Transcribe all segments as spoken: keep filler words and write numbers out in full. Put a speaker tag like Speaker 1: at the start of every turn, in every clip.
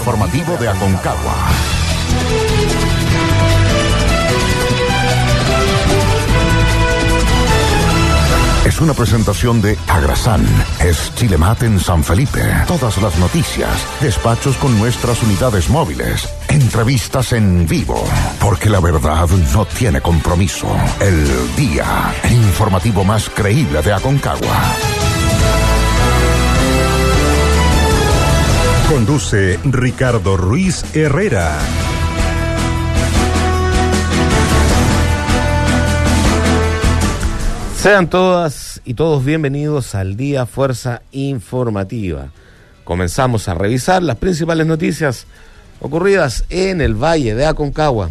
Speaker 1: informativo de Aconcagua. Es una presentación de Agrasan, es Chile Mate en San Felipe. Todas las noticias, despachos con nuestras unidades móviles, entrevistas en vivo, porque la verdad no tiene compromiso. El día, el informativo más creíble de Aconcagua.
Speaker 2: Conduce Ricardo Ruiz Herrera.
Speaker 3: Sean todas y todos bienvenidos al Día Fuerza Informativa. Comenzamos a revisar las principales noticias ocurridas en el Valle de Aconcagua.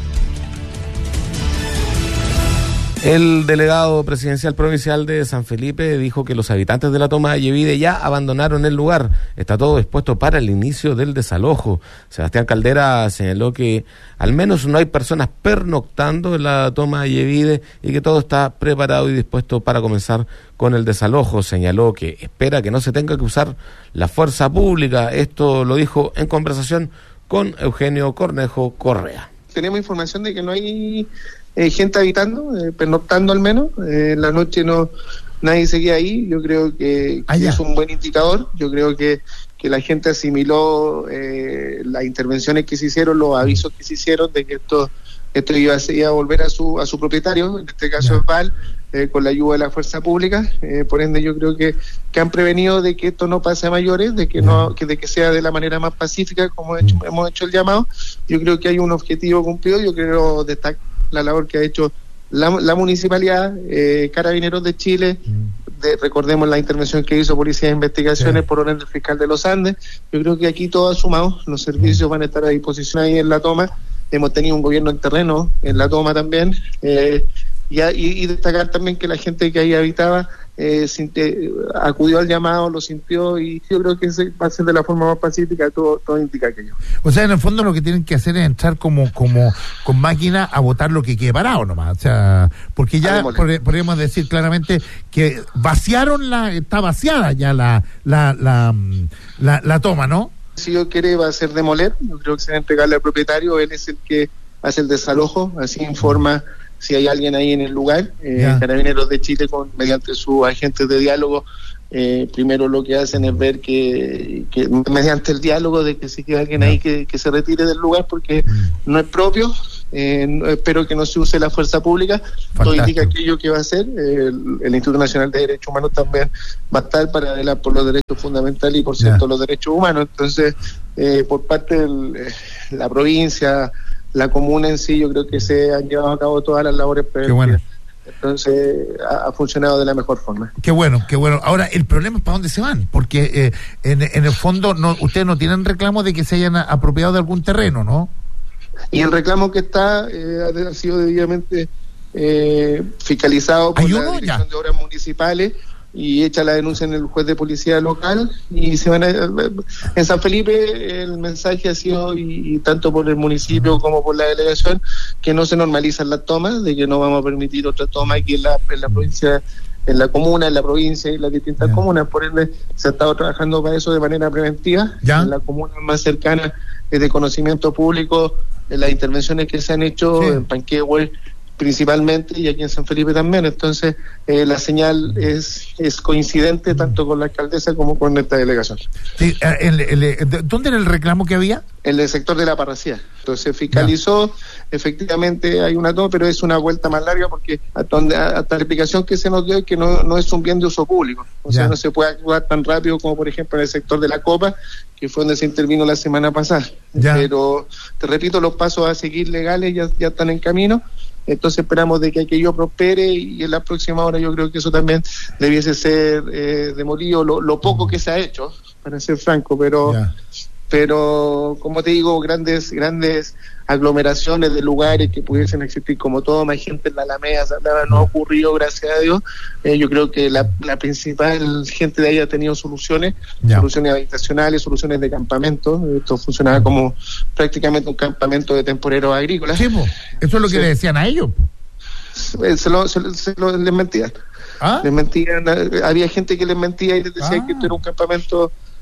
Speaker 3: El delegado presidencial provincial de San Felipe dijo que los habitantes de la Toma de Yevide ya abandonaron el lugar. Está todo dispuesto para el inicio del desalojo. Sebastián Caldera señaló que al menos no hay personas pernoctando en la Toma de Yevide y que todo está preparado y dispuesto para comenzar con el desalojo. Señaló que espera que no se tenga que usar la fuerza pública. Esto lo dijo en conversación con Eugenio Cornejo Correa.
Speaker 4: Tenemos información de que no hay eh, gente habitando, eh, pernoctando al menos. Eh, en la noche no nadie seguía ahí. Yo creo que, que es un buen indicador. Yo creo que, que la gente asimiló eh, las intervenciones que se hicieron, los avisos que se hicieron de que esto esto iba a, iba a volver a su a su propietario, en este caso es Val, eh, con la ayuda de la fuerza pública. Eh, por ende, yo creo que, que han prevenido de que esto no pase a mayores, de que no que de que sea de la manera más pacífica, como he hecho, hemos hecho el llamado. Yo creo que hay un objetivo cumplido. Yo quiero destacar la labor que ha hecho la, la municipalidad, eh, Carabineros de Chile. De, recordemos la intervención que hizo Policía de Investigaciones sí. por orden del fiscal de los Andes. Yo creo que aquí todo sumado, los servicios van a estar a disposición ahí en la Toma. Hemos tenido un gobierno en terreno en la Toma también, eh, y, y, y destacar también que la gente que ahí habitaba eh, sinte, acudió al llamado, lo sintió, y yo creo que se va a ser de la forma más pacífica. Todo, todo indica aquello.
Speaker 5: O sea, en el fondo lo que tienen que hacer es entrar como como con máquina a votar lo que quede parado nomás, o sea, porque ya por, podríamos decir claramente que vaciaron la, está vaciada ya la la la, la, la Toma, ¿no?
Speaker 4: Si yo quiere va a ser demoler, yo creo que se va a entregarle al propietario, él es el que hace el desalojo, así informa si hay alguien ahí en el lugar. eh, Carabineros de Chile, con mediante sus agentes de diálogo, eh, primero lo que hacen es ver que, que mediante el diálogo de que si hay alguien ahí que, que se retire del lugar porque no es propio. Eh, no, espero que no se use la fuerza pública. Fantástico. Todo indica aquello que va a hacer. Eh, el, el Instituto Nacional de Derechos Humanos también va a estar para velar por los derechos fundamentales y por cierto yeah. los derechos humanos. Entonces, eh, por parte de la provincia, la comuna en sí, yo creo que se han llevado a cabo todas las labores preventivas. Entonces ha, ha funcionado de la mejor forma.
Speaker 5: Qué bueno, qué bueno. Ahora, el problema es para dónde se van, porque eh, en, en el fondo no, ustedes no tienen reclamo de que se hayan apropiado de algún terreno, ¿no?
Speaker 4: Y el reclamo que está eh, ha sido debidamente eh, fiscalizado por la Dirección ya? de Obras Municipales y hecha la denuncia en el juez de policía local, y se van a, en San Felipe el mensaje ha sido, y, y tanto por el municipio como por la delegación, que no se normalizan las tomas, de que no vamos a permitir otra toma aquí en la, en la provincia, en la comuna, en la provincia y en las distintas yeah. comunas. Por ende se ha estado trabajando para eso de manera preventiva.
Speaker 5: ¿Ya?
Speaker 4: En la comuna más cercana es de conocimiento público, en las intervenciones que se han hecho sí. en Panquehue principalmente y aquí en San Felipe también. Entonces eh, la señal es es coincidente tanto con la alcaldesa como con esta delegación.
Speaker 5: Sí, el, el, el, ¿dónde era el reclamo que había?
Speaker 4: En el sector de la Parracía. Entonces fiscalizó, no. efectivamente hay una toma, pero es una vuelta más larga porque hasta, donde, hasta la explicación que se nos dio es que no, no es un bien de uso público. O ya. sea, no se puede actuar tan rápido como por ejemplo en el sector de la Copa, que fue donde se intervino la semana pasada. Ya. Pero te repito, los pasos a seguir legales ya, ya están en camino. Entonces esperamos de que aquello prospere y en la próxima hora yo creo que eso también debiese ser eh, demolido, lo, lo poco que se ha hecho, para ser franco, pero yeah. pero como te digo, grandes grandes aglomeraciones de lugares que pudiesen existir como todo, más gente en la Alameda, nada, no ha ocurrido, gracias a Dios. Eh, yo creo que la, la principal gente de ahí ha tenido soluciones, yeah. soluciones habitacionales, soluciones de campamento. Esto funcionaba como prácticamente un campamento de temporeros agrícolas.
Speaker 5: Sí, po. Eso es lo que sí. le decían a ellos.
Speaker 4: Se lo, se, se lo les mentían. ¿Ah? Les mentían, había gente que les mentía y les decía ah. que esto era un campamento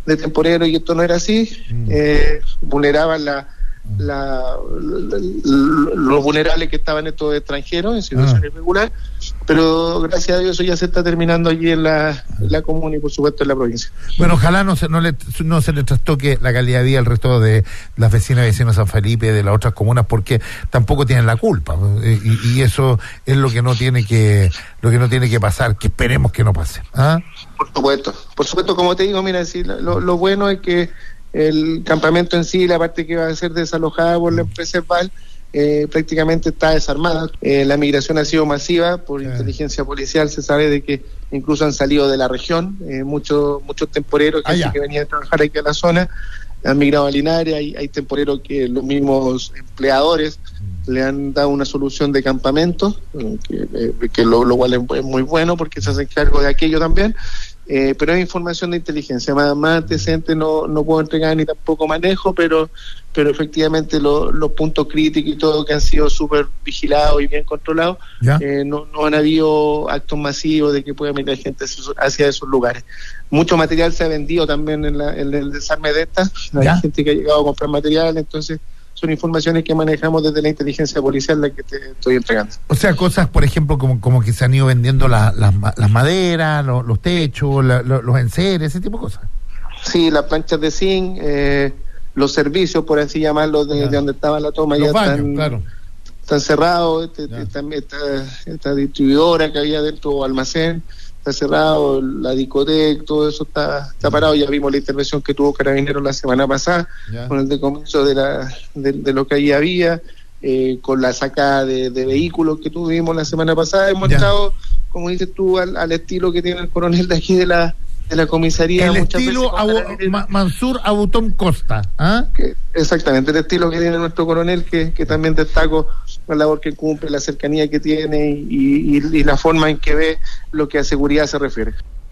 Speaker 4: de temporeros, y esto no era así, mm. eh, vulneraban la, la, la, la, los vulnerables que estaban estos extranjeros en situación ah. irregular, pero gracias a Dios eso ya se está terminando allí en la, en la comuna y por supuesto en la provincia.
Speaker 5: Bueno, ojalá no se, no le, no se le trastoque la calidad de vida al resto de las vecinas y vecinos de San Felipe, de las otras comunas, porque tampoco tienen la culpa, y, y eso es lo que no tiene que lo que no tiene que pasar, que esperemos que no pase. ¿Ah?
Speaker 4: Por supuesto, por supuesto, como te digo, mira, si lo, lo bueno es que el campamento en sí, la parte que va a ser desalojada por la empresa Val, eh, prácticamente está desarmada. Eh, la migración ha sido masiva, por sí. inteligencia policial se sabe de que incluso han salido de la región, eh, muchos muchos temporeros que, ah, que venían a trabajar aquí a la zona, han migrado a Linares, hay, hay temporeros que los mismos empleadores mm. le han dado una solución de campamento, eh, que, eh, que lo, lo cual es muy bueno porque se hacen cargo de aquello también. Eh, pero es información de inteligencia, más, más antecedentes no, no puedo entregar ni tampoco manejo, pero pero efectivamente lo, los puntos críticos y todo que han sido súper vigilados y bien controlados, eh, no, no han habido actos masivos de que pueda meter gente hacia esos lugares. Mucho material se ha vendido también en, la, en el desarme de estas, hay ¿Ya? gente que ha llegado a comprar material, entonces son informaciones que manejamos desde la inteligencia policial la que te estoy entregando.
Speaker 5: O sea, cosas, por ejemplo, como como que se han ido vendiendo la, la, las maderas, los, los techos, la, los, los enseres, ese tipo de cosas.
Speaker 4: Sí, las planchas de zinc, eh, los servicios, por así llamarlos, de, de donde estaba la toma,
Speaker 5: los
Speaker 4: ya
Speaker 5: baños,
Speaker 4: están,
Speaker 5: claro.
Speaker 4: están cerrados, este, esta, esta, esta distribuidora que había dentro, almacén, está cerrado, la discoteca, todo eso está, está parado. Ya vimos la intervención que tuvo Carabineros la semana pasada, ya. con el decomiso de, la, de, de lo que allí había, eh, con la sacada de, de vehículos que tuvimos la semana pasada. Hemos ya. estado, como dices tú, al, al estilo que tiene el coronel de aquí de la de la comisaría.
Speaker 5: El estilo Abu, Ma, Mansur Abutón Costa. ¿Ah?
Speaker 4: Que, exactamente, el estilo que tiene nuestro coronel, que, que también destaco la labor que cumple, la cercanía que tiene y, y, y la forma en que ve lo que a seguridad se refiere.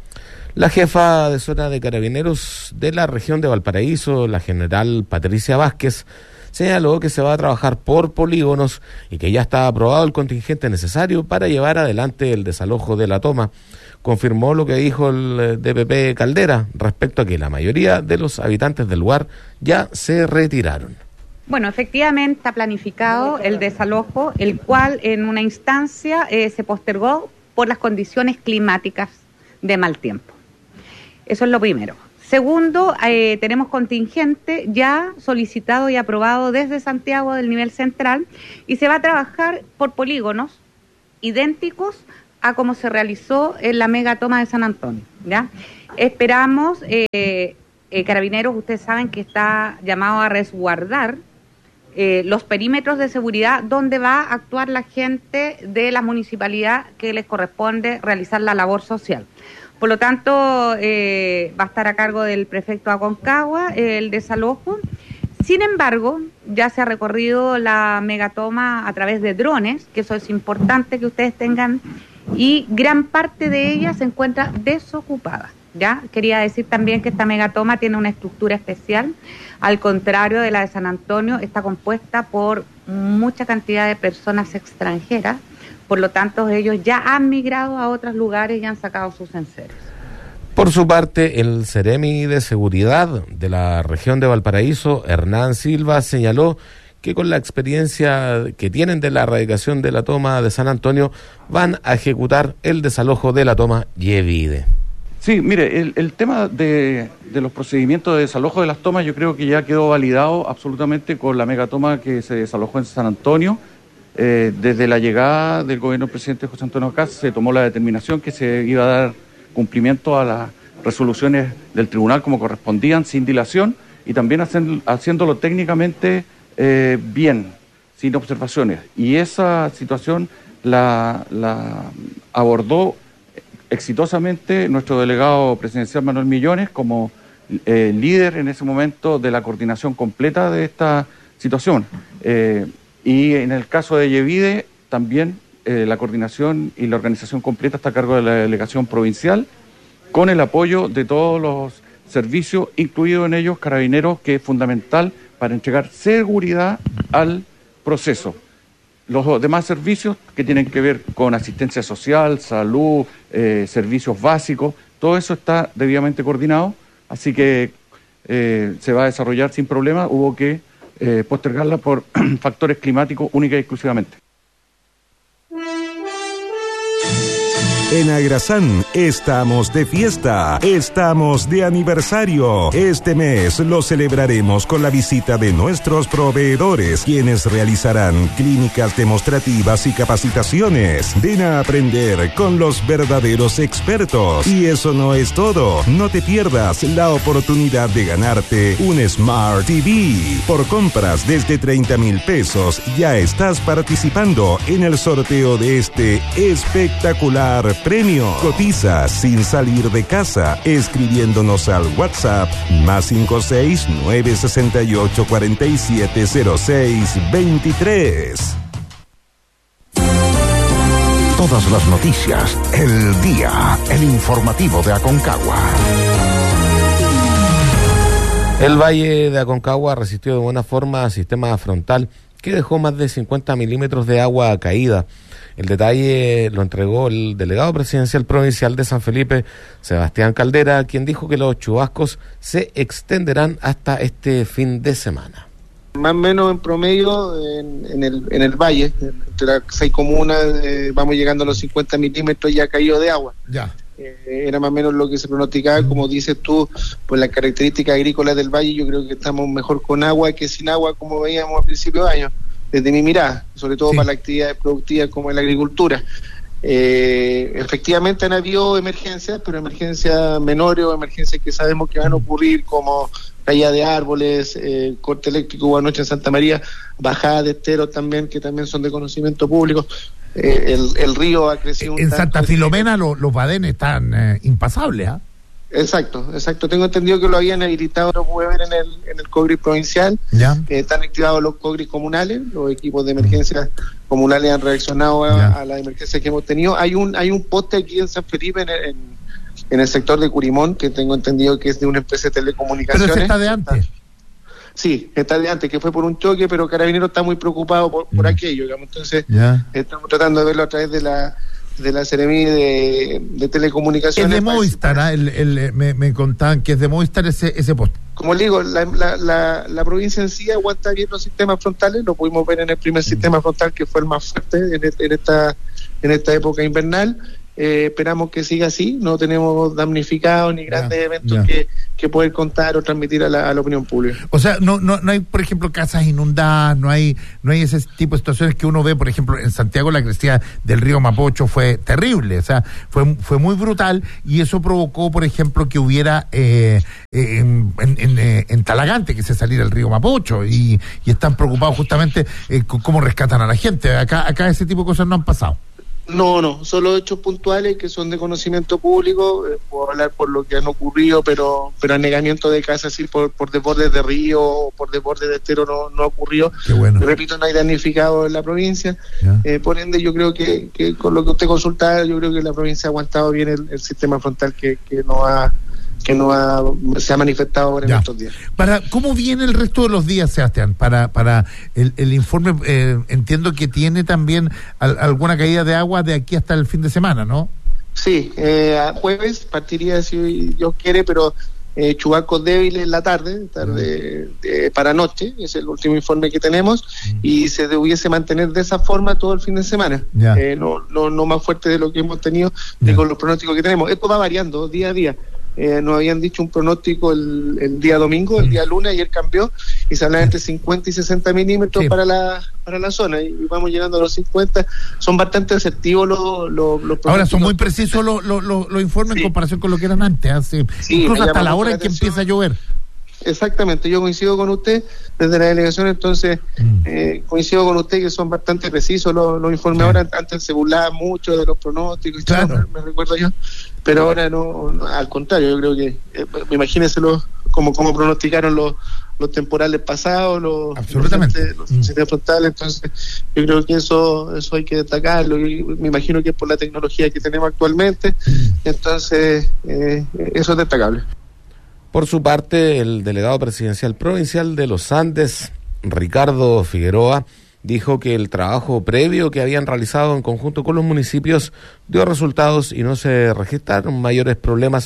Speaker 3: La jefa de zona de Carabineros de la región de Valparaíso, la general Patricia Vázquez, señaló que se va a trabajar por polígonos y que ya está aprobado el contingente necesario para llevar adelante el desalojo de la toma. Confirmó lo que dijo el D P P Caldera respecto a que la mayoría de los habitantes del lugar ya se retiraron.
Speaker 6: Bueno, efectivamente está planificado el desalojo, el cual en una instancia eh, se postergó por las condiciones climáticas de mal tiempo. Eso es lo primero. Segundo, eh, tenemos contingente ya solicitado y aprobado desde Santiago del nivel central y se va a trabajar por polígonos idénticos a como se realizó en la mega toma de San Antonio, ¿ya? Esperamos, eh, eh, Carabineros, ustedes saben que está llamado a resguardar eh, los perímetros de seguridad donde va a actuar la gente de la municipalidad que les corresponde realizar la labor social. Por lo tanto, eh, va a estar a cargo del prefecto Aconcagua eh, el desalojo. Sin embargo, ya se ha recorrido la megatoma a través de drones, que eso es importante que ustedes tengan, y gran parte de ella se encuentra desocupada. ¿Ya? Quería decir también que esta megatoma tiene una estructura especial, al contrario de la de San Antonio, está compuesta por mucha cantidad de personas extranjeras, por lo tanto ellos ya han migrado a otros lugares y han sacado sus enseres.
Speaker 3: Por su parte, el Ceremi de Seguridad de la región de Valparaíso, Hernán Silva, señaló que con la experiencia que tienen de la erradicación de la toma de San Antonio, van a ejecutar el desalojo de la toma Yevide.
Speaker 7: Sí, mire, el, el tema de, de los procedimientos de desalojo de las tomas yo creo que ya quedó validado absolutamente con la megatoma que se desalojó en San Antonio. Eh, desde la llegada del gobierno del presidente José Antonio Kast se tomó la determinación que se iba a dar cumplimiento a las resoluciones del tribunal como correspondían, sin dilación, y también hacen, haciéndolo técnicamente eh, bien, sin observaciones. Y esa situación la, la abordó exitosamente nuestro delegado presidencial Manuel Millones como eh, líder en ese momento de la coordinación completa de esta situación. Eh, y en el caso de Yevide, también eh, la coordinación y la organización completa está a cargo de la delegación provincial, con el apoyo de todos los servicios, incluido en ellos Carabineros, que es fundamental para entregar seguridad al proceso. Los demás servicios que tienen que ver con asistencia social, salud, eh, servicios básicos, todo eso está debidamente coordinado, así que eh, se va a desarrollar sin problema, hubo que eh, postergarla por factores climáticos única y exclusivamente.
Speaker 2: En Agrasan estamos de fiesta, estamos de aniversario. Este mes lo celebraremos con la visita de nuestros proveedores, quienes realizarán clínicas demostrativas y capacitaciones. Ven a aprender con los verdaderos expertos. Y eso no es todo. No te pierdas la oportunidad de ganarte un Smart T V. Por compras desde treinta mil pesos ya estás participando en el sorteo de este espectacular premio. Cotiza sin salir de casa, escribiéndonos al WhatsApp más cinco seis nueve seis ocho cuatro siete cero seis dos tres.
Speaker 1: Todas las noticias, el día, el informativo de Aconcagua.
Speaker 3: El Valle de Aconcagua resistió de buena forma al sistema frontal que dejó más de cincuenta milímetros de agua caída. El detalle lo entregó el delegado presidencial provincial de San Felipe, Sebastián Caldera, quien dijo que los chubascos se extenderán hasta este fin de semana.
Speaker 4: Más o menos en promedio en, en, el, en el valle, entre las seis comunas, eh, vamos llegando a los cincuenta milímetros ya caído de agua.
Speaker 5: Ya.
Speaker 4: Eh, era más o menos lo que se pronosticaba, mm. como dices tú, pues las características agrícolas del valle, yo creo que estamos mejor con agua que sin agua, como veíamos al principio de año, desde mi mirada, sobre todo sí. para las actividades productivas como en la agricultura. Eh, efectivamente han habido emergencias, pero emergencias menores o emergencias que sabemos que van a ocurrir, como caída de árboles, eh, corte eléctrico hubo anoche en Santa María, bajada de esteros también, que también son de conocimiento público. Eh, el, el río ha crecido un
Speaker 5: en
Speaker 4: tanto.
Speaker 5: Santa Filomena lo, los badenes están eh, impasables, ¿ah? ¿eh?
Speaker 4: Exacto, exacto. Tengo entendido que lo habían habilitado, lo pude ver en el en el COGRI provincial.
Speaker 5: Ya.
Speaker 4: Eh, están activados los COGRI comunales, los equipos de emergencia comunales han reaccionado a, a las emergencias que hemos tenido. Hay un hay un poste aquí en San Felipe, en, en, en el sector de Curimón, que tengo entendido que es de una empresa de telecomunicaciones.
Speaker 5: Pero ese está de antes.
Speaker 4: Sí, está de antes, que fue por un choque, pero Carabineros está muy preocupado por, por mm. aquello, digamos. Entonces, ya. estamos tratando de verlo a través de la de la Seremi de, de telecomunicaciones.
Speaker 5: Es de Movistar, ¿eh? el, el, me, me contaban que es de Movistar ese, ese poste.
Speaker 4: Como le digo, la, la, la, la provincia en sí aguanta bien los sistemas frontales, lo pudimos ver en el primer mm. sistema frontal, que fue el más fuerte en, en esta en esta época invernal. Eh, esperamos que siga así, no tenemos damnificados ni grandes ya, eventos ya. que que poder contar o transmitir a la, a la opinión pública.
Speaker 5: O sea, no no no hay, por ejemplo, casas inundadas, no hay no hay ese tipo de situaciones que uno ve, por ejemplo, en Santiago la crecida del río Mapocho fue terrible, o sea, fue fue muy brutal, y eso provocó, por ejemplo, que hubiera eh, en, en, en, en Talagante que se saliera el río Mapocho, y, y están preocupados justamente eh, con cómo rescatan a la gente. Acá acá ese tipo de cosas no han pasado.
Speaker 4: No, no, solo hechos puntuales que son de conocimiento público, eh, puedo hablar por lo que han ocurrido, pero pero anegamiento de casas así por por desbordes de río o por desbordes de estero no no ocurrió.
Speaker 5: Qué bueno.
Speaker 4: Repito, no hay damnificado en la provincia, eh, por ende yo creo que, que con lo que usted consultaba, yo creo que la provincia ha aguantado bien el, el sistema frontal que, que no ha que no ha, se ha manifestado ahora en estos días.
Speaker 5: Para, ¿cómo viene el resto de los días, Sebastián? Para para el, el informe, eh, entiendo que tiene también al, alguna caída de agua de aquí hasta el fin de semana, ¿no?
Speaker 4: Sí, eh, a jueves partiría si Dios quiere, pero eh, chubascos débiles en la tarde, tarde mm. eh, para noche, es el último informe que tenemos, mm. y se debiese mantener de esa forma todo el fin de semana, eh, no, no, no más fuerte de lo que hemos tenido ni con los pronósticos que tenemos. Esto va variando día a día. Eh, nos habían dicho un pronóstico el, el día domingo, el día lunes, ayer cambió y se hablaba entre cincuenta y sesenta milímetros sí. para la para la zona, y vamos llegando a los cincuenta. Son bastante asertivos los, los, los
Speaker 5: ahora son muy precisos los, los, los, los informes sí. en comparación con lo que eran antes, hace, sí, incluso hasta la hora en que empieza a llover.
Speaker 4: Exactamente, yo coincido con usted desde la delegación, entonces mm. eh, coincido con usted que son bastante precisos los, los informes. Sí. Ahora antes se burlaban mucho de los pronósticos y
Speaker 5: claro.
Speaker 4: todo, me, me recuerdo yo, pero ahora no, no, al contrario, yo creo que eh, imagínese los, como, como pronosticaron los los temporales pasados, los
Speaker 5: absolutamente
Speaker 4: los, los sistemas frontales, entonces yo creo que eso eso hay que destacarlo, y me imagino que es por la tecnología que tenemos actualmente, mm. entonces eh, eso es destacable.
Speaker 3: Por su parte, el delegado presidencial provincial de los Andes, Ricardo Figueroa, dijo que el trabajo previo que habían realizado en conjunto con los municipios dio resultados y no se registraron mayores problemas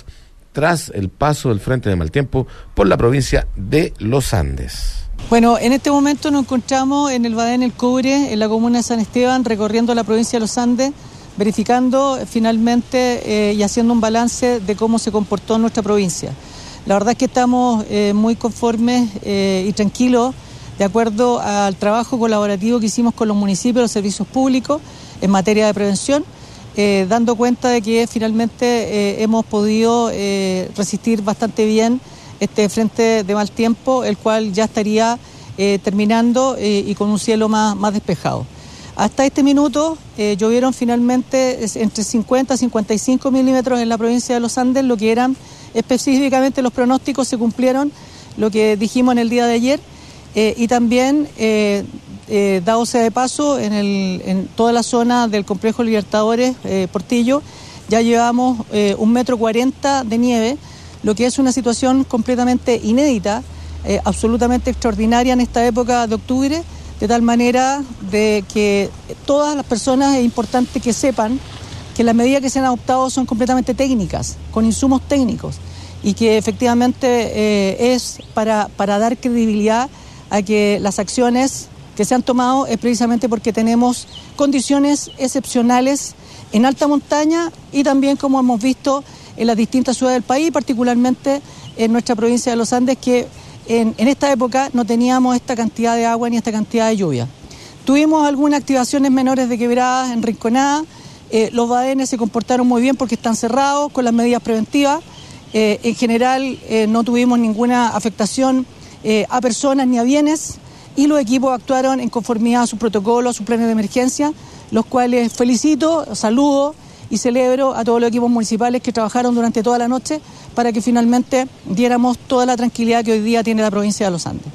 Speaker 3: tras el paso del frente de mal tiempo por la provincia de Los Andes.
Speaker 8: Bueno, en este momento nos encontramos en el Baden El Cobre, en la comuna de San Esteban, recorriendo la provincia de Los Andes, verificando finalmente eh, y haciendo un balance de cómo se comportó nuestra provincia. La verdad es que estamos eh, muy conformes eh, y tranquilos de acuerdo al trabajo colaborativo que hicimos con los municipios, los servicios públicos en materia de prevención, eh, dando cuenta de que finalmente eh, hemos podido eh, resistir bastante bien este frente de mal tiempo, el cual ya estaría eh, terminando eh, y con un cielo más, más despejado. Hasta este minuto eh, llovieron finalmente entre cincuenta y cincuenta y cinco milímetros en la provincia de Los Andes, lo que eran específicamente los pronósticos se cumplieron, lo que dijimos en el día de ayer, eh, y también, eh, eh, dado sea de paso, en, el, en toda la zona del complejo Libertadores, eh, Portillo, ya llevamos eh, un metro cuarenta de nieve, lo que es una situación completamente inédita, eh, absolutamente extraordinaria en esta época de octubre, de tal manera de que todas las personas es importante que sepan que las medidas que se han adoptado son completamente técnicas, con insumos técnicos, y que efectivamente eh, es para, para dar credibilidad a que las acciones que se han tomado es precisamente porque tenemos condiciones excepcionales en alta montaña y también, como hemos visto, en las distintas ciudades del país, particularmente en nuestra provincia de Los Andes, que en, en esta época no teníamos esta cantidad de agua ni esta cantidad de lluvia. Tuvimos algunas activaciones menores de quebradas en Rinconada, eh, los badenes se comportaron muy bien porque están cerrados con las medidas preventivas, eh, en general eh, no tuvimos ninguna afectación eh, a personas ni a bienes, y los equipos actuaron en conformidad a sus protocolos, a sus planes de emergencia, los cuales felicito, saludo y celebro a todos los equipos municipales que trabajaron durante toda la noche para que finalmente diéramos toda la tranquilidad que hoy día tiene la provincia de Los Andes.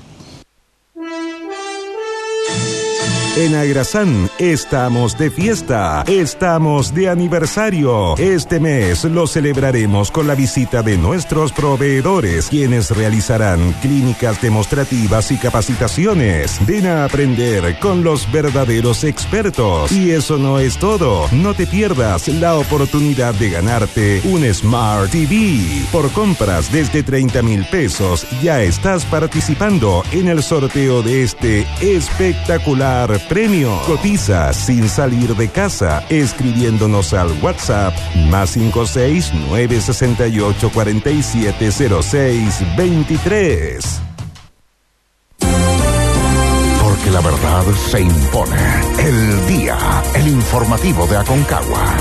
Speaker 2: En Agrasán estamos de fiesta, estamos de aniversario. Este mes lo celebraremos con la visita de nuestros proveedores, quienes realizarán clínicas demostrativas y capacitaciones. Ven a aprender con los verdaderos expertos. Y eso no es todo, no te pierdas la oportunidad de ganarte un Smart T V. Por compras desde treinta mil pesos ya estás participando en el sorteo de este espectacular premio. Cotiza sin salir de casa, escribiéndonos al WhatsApp más cinco seis nueve seis ocho cuatro siete cero seis dos tres.
Speaker 1: Porque la verdad se impone. El día, el informativo de Aconcagua.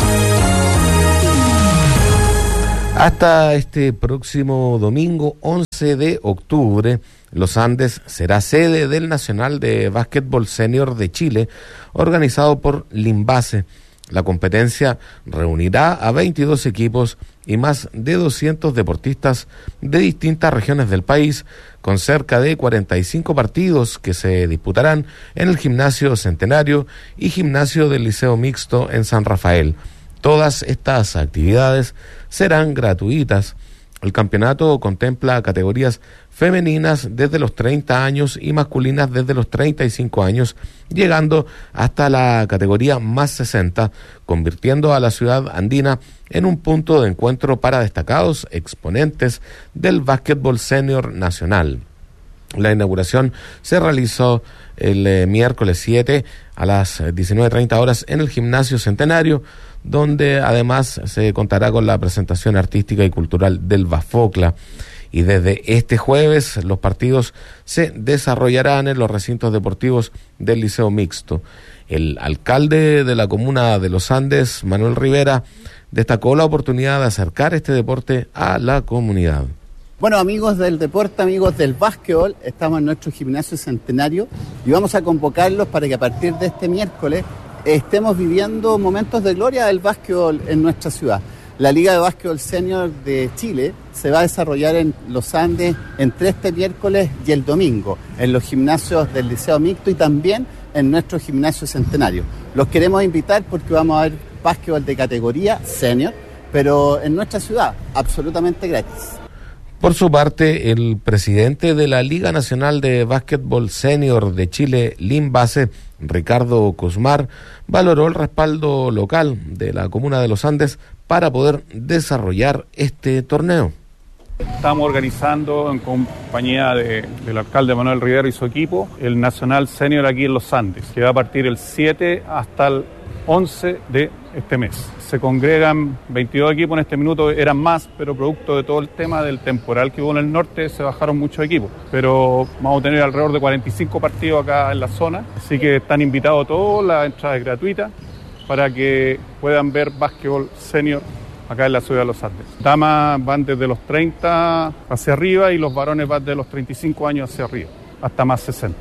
Speaker 3: Hasta este próximo domingo once de octubre, Los Andes será sede del Nacional de Básquetbol Senior de Chile, organizado por Limbase. La competencia reunirá a veintidós equipos y más de doscientos deportistas de distintas regiones del país, con cerca de cuarenta y cinco partidos que se disputarán en el Gimnasio Centenario y Gimnasio del Liceo Mixto en San Rafael. Todas estas actividades serán gratuitas. El campeonato contempla categorías femeninas desde los treinta años y masculinas desde los treinta y cinco años, llegando hasta la categoría más sesenta, convirtiendo a la ciudad andina en un punto de encuentro para destacados exponentes del básquetbol senior nacional. La inauguración se realizó el eh, miércoles siete a las diecinueve treinta horas en el Gimnasio Centenario, donde además se contará con la presentación artística y cultural del Bafocla. Y desde este jueves los partidos se desarrollarán en los recintos deportivos del Liceo Mixto. El alcalde de la comuna de Los Andes, Manuel Rivera, destacó la oportunidad de acercar este deporte a la comunidad.
Speaker 9: Bueno, amigos del deporte, amigos del básquetbol, estamos en nuestro Gimnasio Centenario y vamos a convocarlos para que a partir de este miércoles estemos viviendo momentos de gloria del básquetbol en nuestra ciudad. La Liga de Básquetbol Senior de Chile se va a desarrollar en Los Andes entre este miércoles y el domingo, en los gimnasios del Liceo Mixto y también en nuestro Gimnasio Centenario. Los queremos invitar porque vamos a ver básquetbol de categoría senior, pero en nuestra ciudad, absolutamente gratis.
Speaker 3: Por su parte, el presidente de la Liga Nacional de Básquetbol Senior de Chile, Limbase, Ricardo Cusmar, valoró el respaldo local de la comuna de Los Andes para poder desarrollar este torneo.
Speaker 10: Estamos organizando en compañía de, del alcalde Manuel Rivero y su equipo el Nacional Senior aquí en Los Andes, que va a partir el siete hasta el once de este mes. Se congregan veintidós equipos en este minuto, eran más, pero producto de todo el tema del temporal que hubo en el norte se bajaron muchos equipos. Pero vamos a tener alrededor de cuarenta y cinco partidos acá en la zona, así que están invitados todos, la entrada es gratuita, para que puedan ver básquetbol senior acá en la ciudad de Los Andes. Damas van desde los treinta hacia arriba y los varones van de los treinta y cinco años hacia arriba, hasta más sesenta.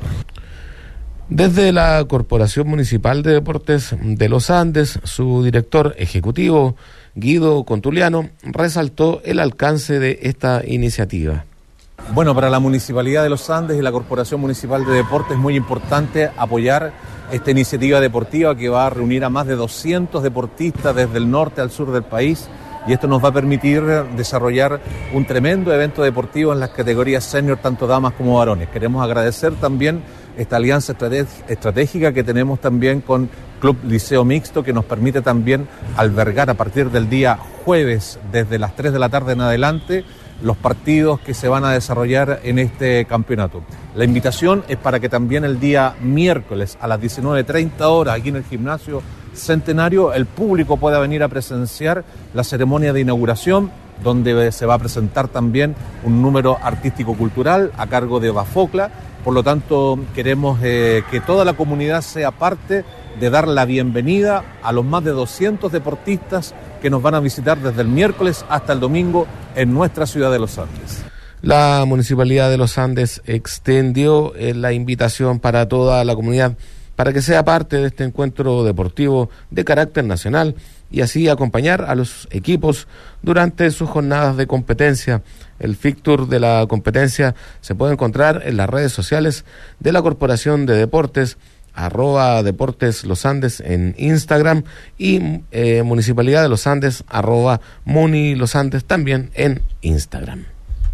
Speaker 3: Desde la Corporación Municipal de Deportes de Los Andes, su director ejecutivo, Guido Contuliano, resaltó el alcance de esta iniciativa.
Speaker 11: Bueno, para la Municipalidad de Los Andes y la Corporación Municipal de Deportes es muy importante apoyar esta iniciativa deportiva que va a reunir a más de doscientos deportistas desde el norte al sur del país, y esto nos va a permitir desarrollar un tremendo evento deportivo en las categorías senior, tanto damas como varones. Queremos agradecer también esta alianza estratégica que tenemos también con Club Liceo Mixto, que nos permite también albergar a partir del día jueves, desde las tres de la tarde en adelante, los partidos que se van a desarrollar en este campeonato. La invitación es para que también el día miércoles a las diecinueve treinta horas aquí en el Gimnasio Centenario el público pueda venir a presenciar la ceremonia de inauguración, donde se va a presentar también un número artístico-cultural a cargo de Bafocla. Por lo tanto, queremos eh, que toda la comunidad sea parte de dar la bienvenida a los más de doscientos deportistas que nos van a visitar desde el miércoles hasta el domingo en nuestra ciudad de Los Andes.
Speaker 3: La Municipalidad de Los Andes extendió eh, la invitación para toda la comunidad para que sea parte de este encuentro deportivo de carácter nacional y así acompañar a los equipos durante sus jornadas de competencia. El fixture de la competencia se puede encontrar en las redes sociales de la Corporación de Deportes, arroba Deportes Los Andes en Instagram, y eh, Municipalidad de Los Andes, arroba Muni Los Andes también en Instagram.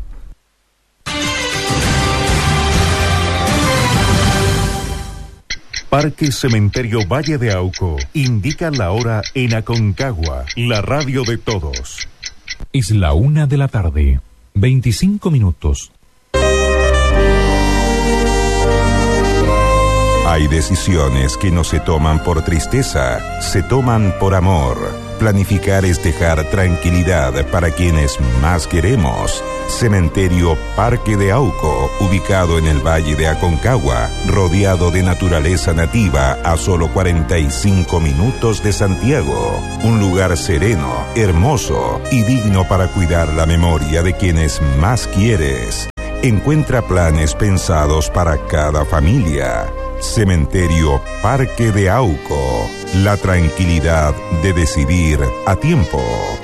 Speaker 2: Parque Cementerio Valle de Auco indica la hora en Aconcagua, la radio de todos.
Speaker 12: Es la una de la tarde, veinticinco minutos.
Speaker 2: Hay decisiones que no se toman por tristeza, se toman por amor. Planificar es dejar tranquilidad para quienes más queremos. Cementerio Parque de Auco, ubicado en el Valle de Aconcagua, rodeado de naturaleza nativa a solo cuarenta y cinco minutos de Santiago. Un lugar sereno, hermoso y digno para cuidar la memoria de quienes más quieres. Encuentra planes pensados para cada familia. Cementerio Parque de Auco, la tranquilidad de decidir a tiempo.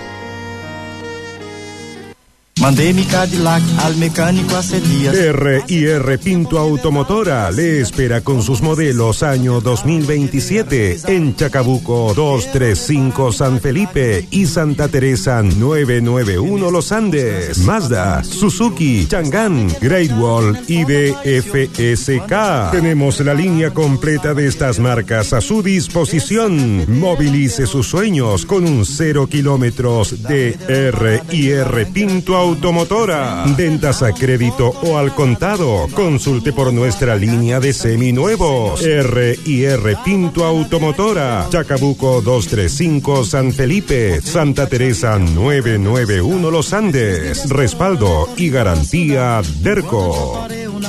Speaker 13: Mandé mi Cadillac al mecánico hace días.
Speaker 2: R y R Pinto Automotora le espera con sus modelos año dos mil veintisiete en Chacabuco doscientos treinta y cinco San Felipe y Santa Teresa novecientos noventa y uno Los Andes. Mazda, Suzuki, Chang'an, Great Wall y D F S K. Tenemos la línea completa de estas marcas a su disposición. Movilice sus sueños con un cero kilómetros de R y R Pinto Automotora. Automotora. Ventas a crédito o al contado. Consulte por nuestra línea de seminuevos. R y R Pinto Automotora. Chacabuco doscientos treinta y cinco San Felipe. Santa Teresa novecientos noventa y uno Los Andes. Respaldo y garantía Derco.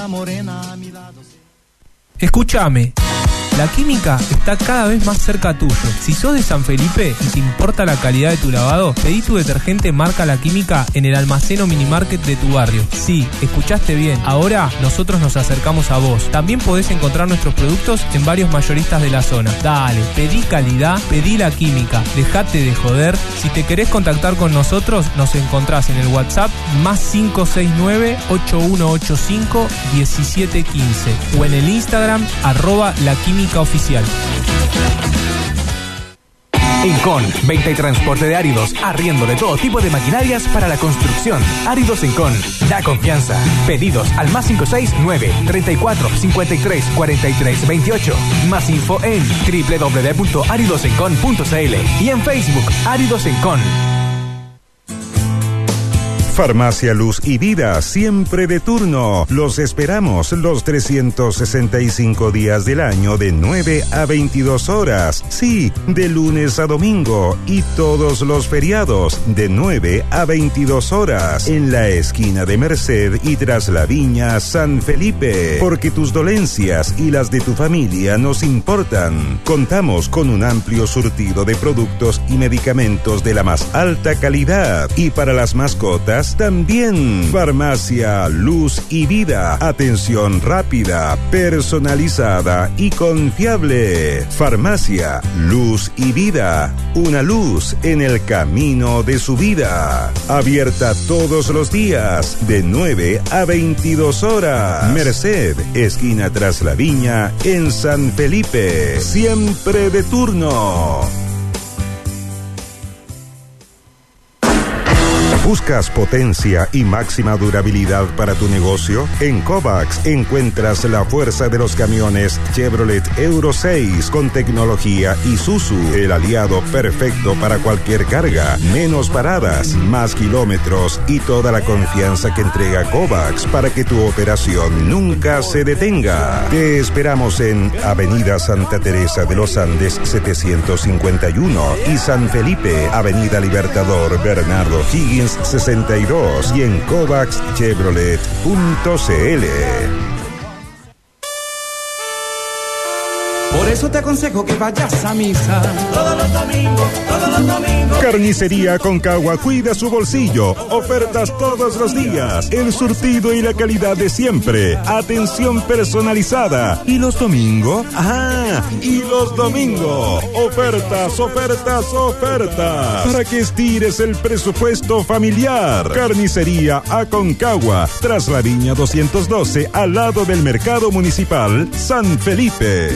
Speaker 14: Escúchame. La Química está cada vez más cerca tuyo. Si sos de San Felipe y te importa la calidad de tu lavado, pedí tu detergente marca La Química en el almacén o minimarket de tu barrio. Sí, escuchaste bien. Ahora nosotros nos acercamos a vos. También podés encontrar nuestros productos en varios mayoristas de la zona. Dale, pedí calidad, pedí La Química. Dejate de joder. Si te querés contactar con nosotros, nos encontrás en el WhatsApp más cinco seis nueve, ocho uno ocho cinco, uno siete uno cinco o en el Instagram arroba La Química Oficial.
Speaker 15: Encon, venta y transporte de áridos, arriendo de todo tipo de maquinarias para la construcción. Áridos Encon, da confianza. Pedidos al más cinco seis nueve, treinta y cuatro, cincuenta y tres, cuarenta y tres, veintiocho. Más info en doble u doble u doble u punto aridosencon punto c l y en Facebook Áridos Encon.
Speaker 2: Farmacia Luz y Vida, siempre de turno. Los esperamos los trescientos sesenta y cinco días del año de nueve a veintidós horas. Sí, de lunes a domingo y todos los feriados de nueve a veintidós horas. En la esquina de Merced y tras la Viña San Felipe. Porque tus dolencias y las de tu familia nos importan. Contamos con un amplio surtido de productos y medicamentos de la más alta calidad. Y para las mascotas también. Farmacia Luz y Vida. Atención rápida, personalizada y confiable. Farmacia Luz y Vida. Una luz en el camino de su vida. Abierta todos los días de nueve a veintidós horas. Merced, esquina tras la Viña en San Felipe. Siempre de turno. ¿Buscas potencia y máxima durabilidad para tu negocio? En Kovacs encuentras la fuerza de los camiones Chevrolet Euro seis con tecnología Isuzu, el aliado perfecto para cualquier carga, menos paradas, más kilómetros y toda la confianza que entrega Kovacs para que tu operación nunca se detenga. Te esperamos en Avenida Santa Teresa de los Andes setecientos cincuenta y uno y San Felipe, Avenida Libertador Bernardo Higgins sesenta y dos y en kovacs chevrolet punto c l.
Speaker 16: Por eso te aconsejo que vayas a misa todos los domingos, todos los domingos.
Speaker 2: Carnicería Concagua cuida su bolsillo. Ofertas todos los días. El surtido y la calidad de siempre. Atención personalizada. ¿Y los domingos? ¡Ah! ¡Y los domingos! Ofertas, ofertas, ofertas. Para que estires el presupuesto familiar. Carnicería Aconcagua. Tras la Viña doscientos doce, al lado del Mercado Municipal San Felipe.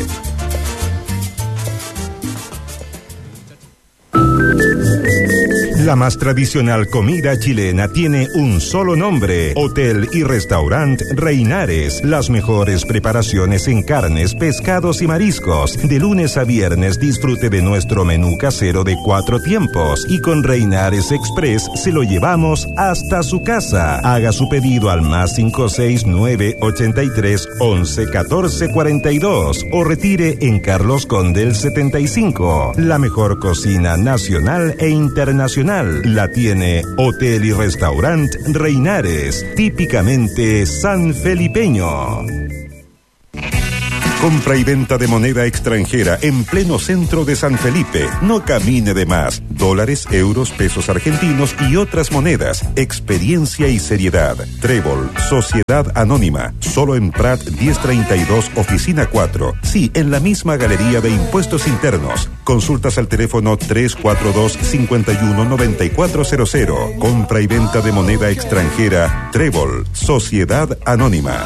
Speaker 2: La más tradicional comida chilena tiene un solo nombre: Hotel y Restaurant Reinares. Las mejores preparaciones en carnes, pescados y mariscos. De lunes a viernes disfrute de nuestro menú casero de cuatro tiempos. Y con Reinares Express se lo llevamos hasta su casa. Haga su pedido al más cinco seis nueve ochenta y tres once catorce cuarenta y dos o retire en Carlos Condel setenta y cinco. La mejor cocina nacional e internacional la tiene Hotel y Restaurant Reinares, típicamente sanfelipeño. Compra y venta de moneda extranjera en pleno centro de San Felipe. No camine de más. Dólares, euros, pesos argentinos y otras monedas. Experiencia y seriedad. Trébol, Sociedad Anónima. Solo en Prat diez treinta y dos, Oficina cuatro. Sí, en la misma Galería de Impuestos Internos. Consultas al teléfono tres cuatro dos, cinco uno, nueve cuatro cero cero. Compra y venta de moneda extranjera. Trébol, Sociedad Anónima.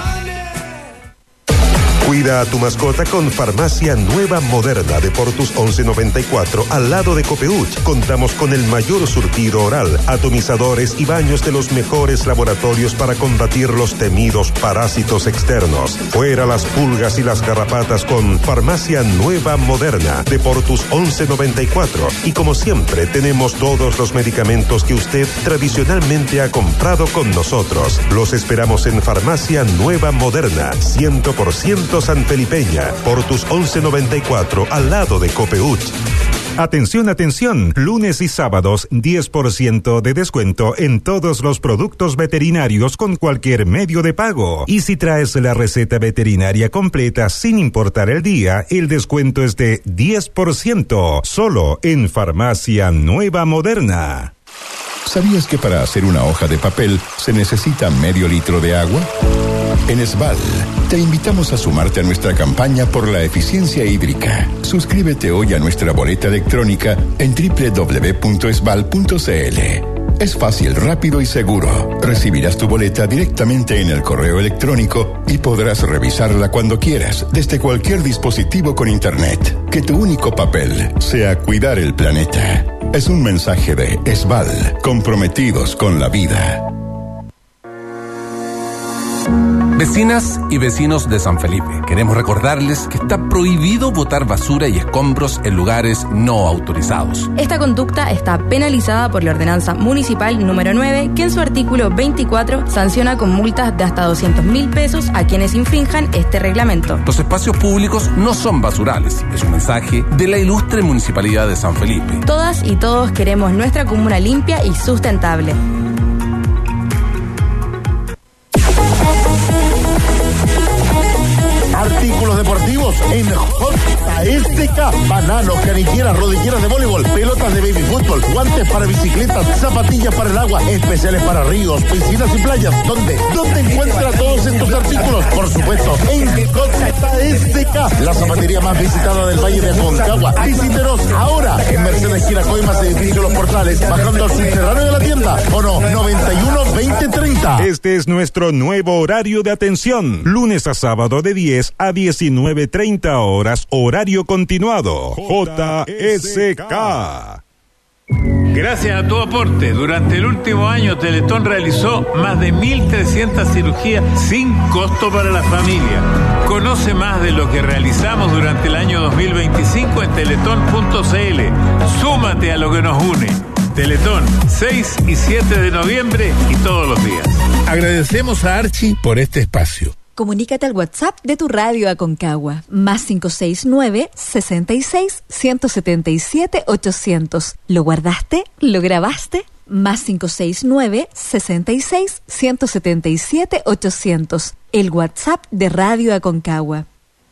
Speaker 2: Cuida a tu mascota con Farmacia Nueva Moderna de Portus once noventa y cuatro al lado de Copeuch. Contamos con el mayor surtido oral, atomizadores y baños de los mejores laboratorios para combatir los temidos parásitos externos. Fuera las pulgas y las garrapatas con Farmacia Nueva Moderna de Portus once noventa y cuatro. Y como siempre tenemos todos los medicamentos que usted tradicionalmente ha comprado con nosotros. Los esperamos en Farmacia Nueva Moderna, cien por ciento sanfelipeña, Portus once noventa y cuatro, al lado de Copeuch. Atención, atención, lunes y sábados diez por ciento de descuento en todos los productos veterinarios con cualquier medio de pago. Y si traes la receta veterinaria completa sin importar el día, el descuento es de diez por ciento, solo en Farmacia Nueva Moderna.
Speaker 17: ¿Sabías que para hacer una hoja de papel se necesita medio litro de agua? En Esval, te invitamos a sumarte a nuestra campaña por la eficiencia hídrica. Suscríbete hoy a nuestra boleta electrónica en doble u doble u doble u punto esval punto c l. Es fácil, rápido y seguro. Recibirás tu boleta directamente en el correo electrónico y podrás revisarla cuando quieras, desde cualquier dispositivo con internet. Que tu único papel sea cuidar el planeta. Es un mensaje de Esval, comprometidos con la vida.
Speaker 18: Vecinas y vecinos de San Felipe, queremos recordarles que está prohibido botar basura y escombros en lugares no autorizados.
Speaker 19: Esta conducta está penalizada por la ordenanza municipal número nueve, que en su artículo veinticuatro sanciona con multas de hasta doscientos mil pesos a quienes infrinjan este reglamento.
Speaker 18: Los espacios públicos no son basurales, es un mensaje de la ilustre Municipalidad de San Felipe.
Speaker 19: Todas y todos queremos nuestra comuna limpia y sustentable.
Speaker 20: Artículos deportivos en J S K. Bananos, canilleras, rodilleras de voleibol, pelotas de baby fútbol, guantes para bicicletas, zapatillas para el agua, especiales para ríos, piscinas y playas. ¿Dónde? ¿Dónde encuentra todos estos artículos? Por supuesto, en J S K, la zapatería más visitada del Valle de Aconcagua. Visítenos ahora en Mercedes Quiracoimas, edificio Los Portales, bajando al subterráneo de la tienda. O no, noventa y uno veinte treinta.
Speaker 2: Este es nuestro nuevo horario de atención. Lunes a sábado de diez a diecinueve treinta horas, horario continuado. J S K.
Speaker 21: Gracias a tu aporte, durante el último año Teletón realizó más de mil trescientas cirugías sin costo para la familia. Conoce más de lo que realizamos durante el año dos mil veinticinco en teletón punto c l. Súmate a lo que nos une. Teletón, seis y siete de noviembre y todos los días.
Speaker 5: Agradecemos a Archie por este espacio.
Speaker 22: Comunícate al WhatsApp de tu radio Aconcagua, más cinco seis nueve, sesenta y seis, ciento setenta y siete, ochocientos. ¿Lo guardaste? ¿Lo grabaste? Más cinco seis nueve, sesenta y seis, ciento setenta y siete, ochocientos. El WhatsApp de Radio Aconcagua.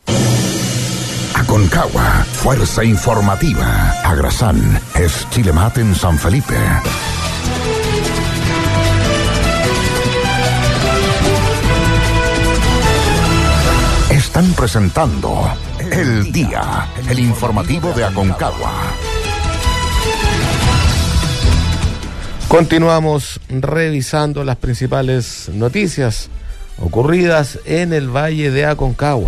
Speaker 1: Aconcagua, fuerza informativa. Agrasán es Chilemate en San Felipe. Están presentando El Día, el informativo de Aconcagua.
Speaker 3: Continuamos revisando las principales noticias ocurridas en el Valle de Aconcagua.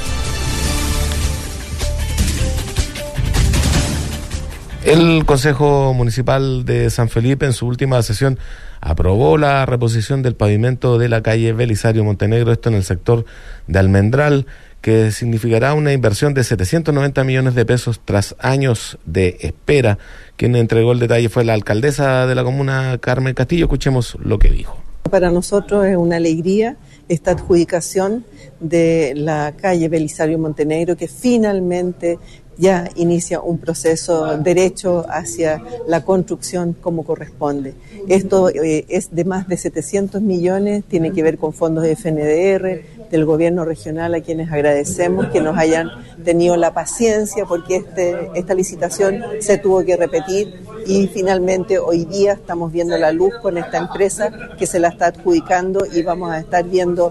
Speaker 3: El Consejo Municipal de San Felipe en su última sesión aprobó la reposición del pavimento de la calle Belisario Montenegro, esto en el sector de Almendral, que significará una inversión de setecientos noventa millones de pesos tras años de espera. Quien entregó el detalle fue la alcaldesa de la comuna, Carmen Castillo. Escuchemos lo que dijo.
Speaker 23: Para nosotros es una alegría esta adjudicación de la calle Belisario Montenegro, que finalmente ya inicia un proceso derecho hacia la construcción como corresponde. Esto eh, es de más de setecientos millones, tiene que ver con fondos de F N D R, del gobierno regional, a quienes agradecemos que nos hayan tenido la paciencia, porque este, esta licitación se tuvo que repetir y finalmente hoy día estamos viendo la luz con esta empresa que se la está adjudicando y vamos a estar viendo